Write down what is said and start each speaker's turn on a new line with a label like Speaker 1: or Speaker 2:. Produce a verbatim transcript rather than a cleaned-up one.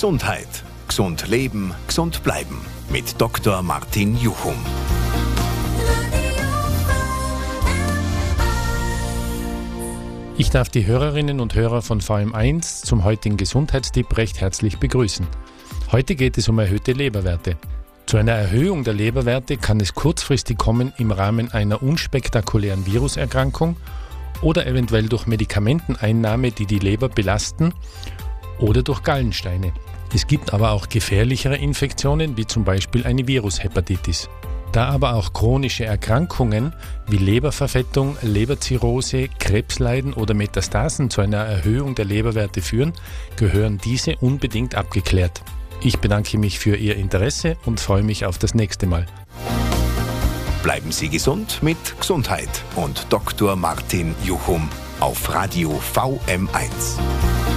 Speaker 1: Gesundheit. Gesund leben, gesund bleiben. Mit Doktor Martin Juchum.
Speaker 2: Ich darf die Hörerinnen und Hörer von V M eins zum heutigen Gesundheitstipp recht herzlich begrüßen. Heute geht es um erhöhte Leberwerte. Zu einer Erhöhung der Leberwerte kann es kurzfristig kommen im Rahmen einer unspektakulären Viruserkrankung oder eventuell durch Medikamenteneinnahme, die die Leber belasten, oder durch Gallensteine. Es gibt aber auch gefährlichere Infektionen, wie zum Beispiel eine Virushepatitis. Da aber auch chronische Erkrankungen wie Leberverfettung, Leberzirrhose, Krebsleiden oder Metastasen zu einer Erhöhung der Leberwerte führen, gehören diese unbedingt abgeklärt. Ich bedanke mich für Ihr Interesse und freue mich auf das nächste Mal.
Speaker 1: Bleiben Sie gesund mit Gesundheit und Doktor Martin Juchum auf Radio V M eins.